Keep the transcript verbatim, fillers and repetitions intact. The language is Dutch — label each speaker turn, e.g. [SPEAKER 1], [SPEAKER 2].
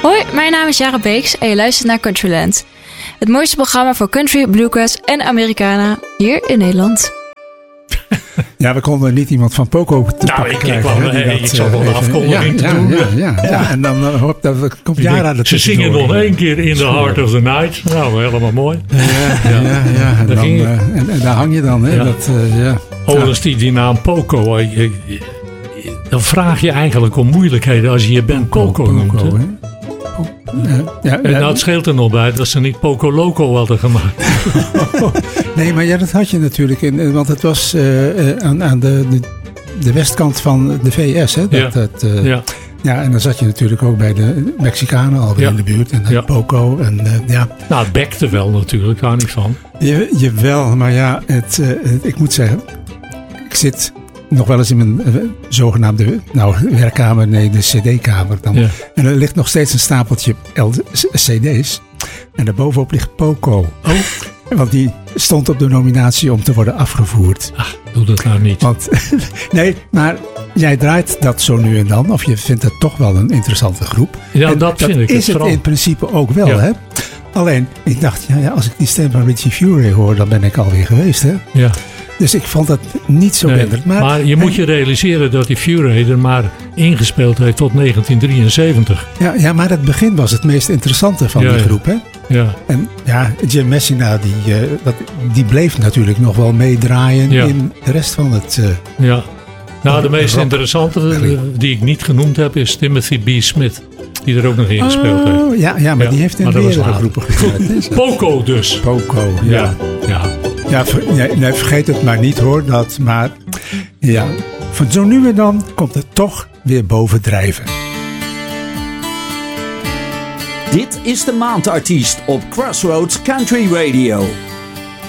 [SPEAKER 1] Hoi, mijn naam is Jara Beeks en je luistert naar Countryland. Het mooiste programma voor country, bluegrass en Americana hier in Nederland.
[SPEAKER 2] Ja, we konden niet iemand van Poco te
[SPEAKER 3] nou,
[SPEAKER 2] pakken
[SPEAKER 3] ik,
[SPEAKER 2] krijgen.
[SPEAKER 3] Ik, hey, ik zal wel een afkondiging
[SPEAKER 2] ja,
[SPEAKER 3] te doen.
[SPEAKER 2] Ja, ja, ja, ja. En dan uh, hoop dat komt Jara
[SPEAKER 3] Ze zingen nog één keer In the Heart of the Night. Nou, helemaal mooi.
[SPEAKER 2] Ja, ja, ja. ja. En, dan, uh, en, en daar hang je dan. Hè? Ja. Dat, uh, ja.
[SPEAKER 3] Overigens, die, die naam Poco. Je, je, dan vraag je eigenlijk om moeilijkheden als je je band Poco, Poco noemt. Poco, hè? Ja, ja, en ja, dat scheelt er nog bij dat ze niet Poco Loco hadden gemaakt.
[SPEAKER 2] Nee, maar ja, dat had je natuurlijk. In, want het was uh, uh, aan, aan de, de, de westkant van de V S. Hè, dat,
[SPEAKER 3] ja.
[SPEAKER 2] Dat, uh,
[SPEAKER 3] ja.
[SPEAKER 2] ja, en dan zat je natuurlijk ook bij de Mexicanen alweer ja. in de buurt. En ja. Poco. En, uh, ja.
[SPEAKER 3] Nou, het bekte wel natuurlijk, daar niet van.
[SPEAKER 2] Je, jawel, maar ja, het, uh, het, ik moet zeggen, ik zit nog wel eens in mijn uh, zogenaamde nou, werkkamer, nee, de cd-kamer dan. Ja. En er ligt nog steeds een stapeltje cd's. En daarbovenop ligt Poco.
[SPEAKER 3] Oh.
[SPEAKER 2] Want die stond op de nominatie om te worden afgevoerd.
[SPEAKER 3] Ach, doe dat nou niet.
[SPEAKER 2] Want, nee, maar jij draait dat zo nu en dan. Of je vindt het toch wel een interessante groep.
[SPEAKER 3] Ja,
[SPEAKER 2] en
[SPEAKER 3] dat
[SPEAKER 2] dat
[SPEAKER 3] vind ik
[SPEAKER 2] is het, het in principe ook wel, ja. hè. Alleen, ik dacht, ja, ja, als ik die stem van Richie Furay hoor, dan ben ik alweer geweest, hè.
[SPEAKER 3] Ja.
[SPEAKER 2] Dus ik vond dat niet zo
[SPEAKER 3] nee,
[SPEAKER 2] bender. Maar,
[SPEAKER 3] maar je moet je realiseren dat die Furay er maar ingespeeld heeft tot negentien drieënzeventig.
[SPEAKER 2] Ja, ja, maar het begin was het meest interessante van
[SPEAKER 3] ja,
[SPEAKER 2] die groep, hè?
[SPEAKER 3] Ja.
[SPEAKER 2] En ja, Jim Messina, die, uh, dat, die bleef natuurlijk nog wel meedraaien ja. in de rest van het... Uh,
[SPEAKER 3] ja. Nou, de meest interessante uh, die ik niet genoemd heb is Timothy B. Smith. Die er ook nog in gespeeld
[SPEAKER 2] oh,
[SPEAKER 3] heeft.
[SPEAKER 2] Ja, ja, maar ja, die heeft in meerdere groepen gedraaid.
[SPEAKER 3] Poco dus.
[SPEAKER 2] Poco, ja.
[SPEAKER 3] Ja, ja.
[SPEAKER 2] ja ver, nee, nee, vergeet het maar niet hoor. Dat, maar ja, van zo nu en dan komt het toch weer bovendrijven.
[SPEAKER 4] Dit is de maandartiest op Crossroads Country Radio.